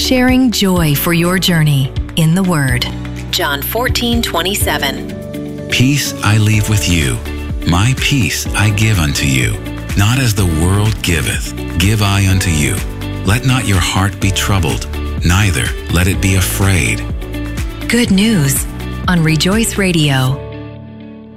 sharing joy for your journey in the Word. John 14:27. Peace I leave with you. My peace I give unto you. Not as the world giveth, give I unto you. Let not your heart be troubled, neither let it be afraid. Good news on Rejoice Radio.